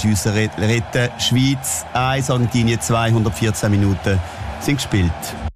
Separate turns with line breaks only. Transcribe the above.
Elfmeterschüsse retten. Schweiz 1, Argentinien 214 Minuten sind gespielt.